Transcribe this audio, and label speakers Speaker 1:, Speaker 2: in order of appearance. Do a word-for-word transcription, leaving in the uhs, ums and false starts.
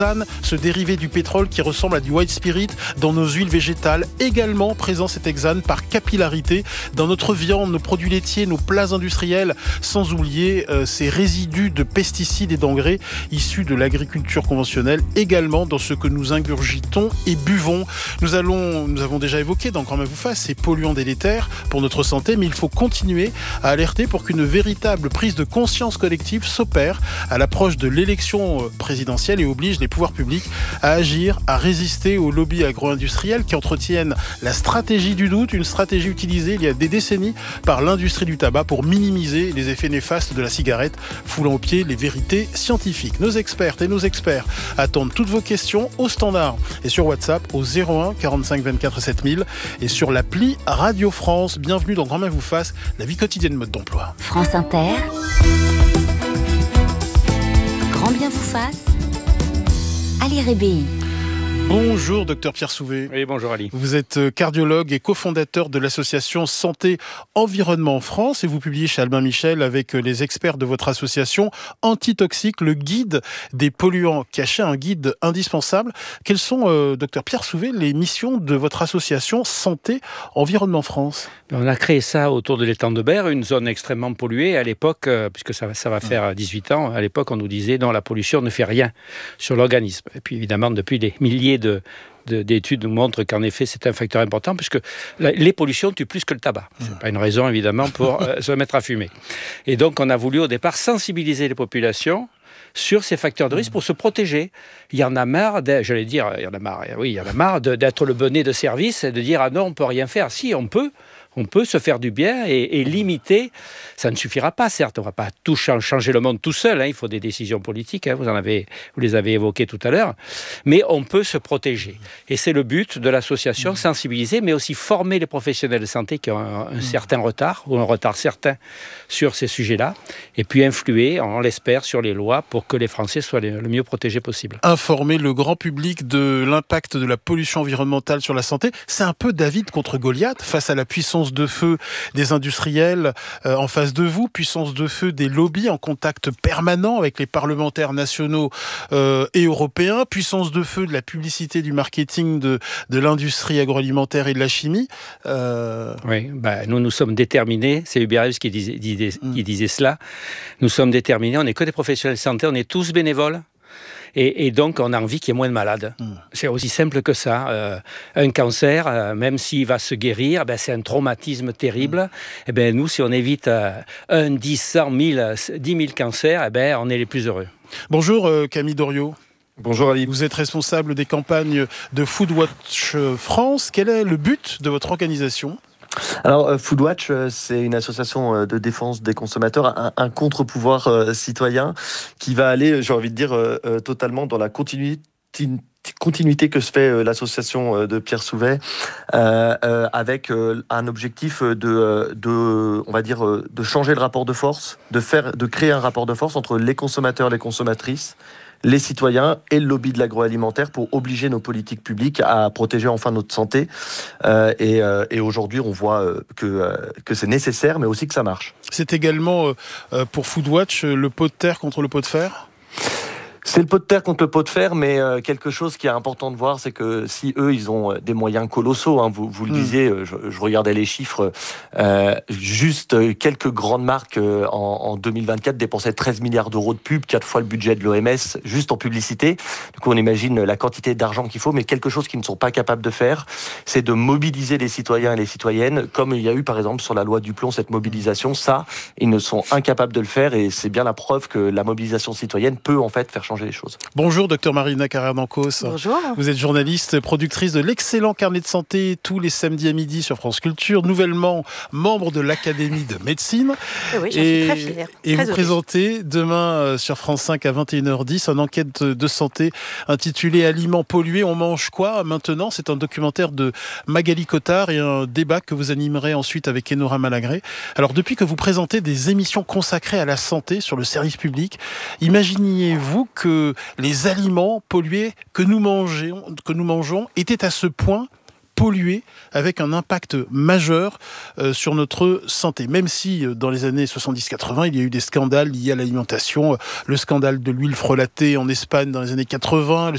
Speaker 1: ce dérivé du pétrole qui ressemble à du white spirit dans nos huiles végétales, également présent cet hexane par capillarité dans notre viande, nos produits laitiers, nos plats industriels, sans oublier euh, ces résidus de pesticides et d'engrais issus de l'agriculture conventionnelle, également dans ce que nous ingurgitons et buvons. Nous, allons, nous avons déjà évoqué dans Grand Bien vous fasse ces polluants délétères pour notre santé, mais il faut continuer à alerter pour qu'une véritable prise de conscience collective s'opère à l'approche de l'élection présidentielle et oblige les pouvoirs publics à agir, à résister aux lobbies agro-industriels qui entretiennent la stratégie du doute, une stratégie utilisée il y a des décennies par l'industrie du tabac pour minimiser les effets néfastes de la cigarette, foulant aux pieds les vérités scientifiques. Nos expertes et nos experts attendent toutes vos questions au standard et sur WhatsApp au zéro un quarante-cinq vingt-quatre sept mille et sur l'appli Radio France. Bienvenue dans Grand Bien vous fasse, la vie quotidienne mode d'emploi.
Speaker 2: France Inter, Grand Bien vous fasse, Ali Rébéi.
Speaker 1: Bonjour docteur Pierre Souvé.
Speaker 3: Oui, bonjour Ali.
Speaker 1: Vous êtes cardiologue et cofondateur de l'association Santé Environnement France et vous publiez chez Albin Michel avec les experts de votre association Antitoxique, le guide des polluants cachés, un guide indispensable. Quelles sont, euh, docteur Pierre Souvé, les missions de votre association Santé Environnement France ?
Speaker 3: On a créé ça autour de l'étang de Berre, une zone extrêmement polluée. À l'époque, euh, puisque ça, ça va faire dix-huit ans, à l'époque on nous disait non, la pollution ne fait rien sur l'organisme. Et puis évidemment, depuis des milliers de De, d'études nous montrent qu'en effet c'est un facteur important puisque la, les pollutions tuent plus que le tabac. C'est pas une raison évidemment pour euh, se mettre à fumer. Et donc on a voulu au départ sensibiliser les populations sur ces facteurs de risque pour se protéger. Il y en a marre, de, j'allais dire, il y en a marre, oui, il y en a marre de, d'être le bonnet de service et de dire ah non on peut rien faire. Si on peut. On peut se faire du bien et, et limiter. Ça ne suffira pas, certes. On ne va pas tout changer le monde tout seul. Hein. Il faut des décisions politiques. Hein. Vous en avez, vous les avez évoquées tout à l'heure. Mais on peut se protéger. Et c'est le but de l'association, sensibiliser, mais aussi former les professionnels de santé qui ont un, un certain retard, ou un retard certain sur ces sujets-là, et puis influer, on l'espère, sur les lois pour que les Français soient le mieux protégés possible.
Speaker 1: Informer le grand public de l'impact de la pollution environnementale sur la santé, c'est un peu David contre Goliath face à la puissance de feu des industriels euh, en face de vous, puissance de feu des lobbies en contact permanent avec les parlementaires nationaux euh, et européens, puissance de feu de la publicité, du marketing de, de l'industrie agroalimentaire et de la chimie. Euh...
Speaker 3: Oui, bah, nous, nous sommes déterminés, c'est Hubert Reeves qui disait, disait, mm. qui disait cela, nous sommes déterminés, on n'est que des professionnels de santé, on est tous bénévoles. Et, et donc, on a envie qu'il y ait moins de malades. Mmh. C'est aussi simple que ça. Euh, un cancer, euh, même s'il va se guérir, ben, c'est un traumatisme terrible. Mmh. Et ben, nous, si on évite euh, un, dix, cent, mille, dix mille cancers, eh ben, on est les plus heureux.
Speaker 1: Bonjour euh, Camille Doriot.
Speaker 4: Bonjour Ali.
Speaker 1: Vous êtes responsable des campagnes de Foodwatch France. Quel est le but de votre organisation ?
Speaker 4: Alors, Foodwatch, c'est une association de défense des consommateurs, un, un contre-pouvoir euh, citoyen qui va aller, j'ai envie de dire, euh, totalement dans la continuité, continuité que se fait euh, l'association de Pierre Souvé, euh, euh, avec euh, un objectif de, de, on va dire, de changer le rapport de force, de faire, de créer un rapport de force entre les consommateurs, les consommatrices, les citoyens et le lobby de l'agroalimentaire pour obliger nos politiques publiques à protéger enfin notre santé. Euh, et, euh, et aujourd'hui, on voit euh, que, euh, que c'est nécessaire, mais aussi que ça marche.
Speaker 1: C'est également euh, pour Foodwatch le pot de terre contre le pot de fer ?
Speaker 4: C'est le pot de terre contre le pot de fer, mais euh, quelque chose qui est important de voir, c'est que si eux, ils ont des moyens colossaux, hein, vous, vous le mmh. disiez, je, je regardais les chiffres, euh, juste quelques grandes marques euh, en, en deux mille vingt-quatre dépensaient treize milliards d'euros de pub, quatre fois le budget de l'O M S, juste en publicité. Du coup, on imagine la quantité d'argent qu'il faut, mais quelque chose qu'ils ne sont pas capables de faire, c'est de mobiliser les citoyens et les citoyennes, comme il y a eu par exemple sur la loi Duplon, cette mobilisation. Ça, ils ne sont incapables de le faire, et c'est bien la preuve que la mobilisation citoyenne peut en fait faire changer les choses.
Speaker 1: Bonjour, docteur Marina Carrère-Dancos.
Speaker 2: Bonjour.
Speaker 1: Vous êtes journaliste, productrice de l'excellent carnet de santé tous les samedis à midi sur France Culture, nouvellement membre de l'Académie de médecine.
Speaker 2: Et oui, j'en suis très fière.
Speaker 1: Et
Speaker 2: très
Speaker 1: vous présentez demain sur France cinq à vingt et une heures dix une enquête de santé intitulée Aliments pollués, on mange quoi maintenant ? C'est un documentaire de Magali Cotard et un débat que vous animerez ensuite avec Enora Malagré. Alors, depuis que vous présentez des émissions consacrées à la santé sur le service public, imaginiez-vous que les aliments pollués que nous mangeons, que nous mangeons étaient à ce point pollués avec un impact majeur euh, sur notre santé. Même si euh, dans les années soixante-dix quatre-vingts, il y a eu des scandales liés à l'alimentation, euh, le scandale de l'huile frelatée en Espagne dans les années quatre-vingts, le